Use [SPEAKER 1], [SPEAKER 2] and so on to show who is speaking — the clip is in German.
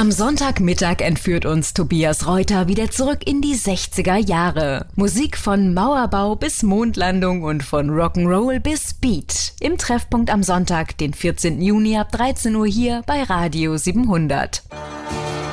[SPEAKER 1] Am Sonntagmittag entführt uns Tobias Reuter wieder zurück in die 60er Jahre. Musik von Mauerbau bis Mondlandung und von Rock'n'Roll bis Beat. Im Treffpunkt am Sonntag, den 14. Juni ab 13 Uhr hier bei Radio 700.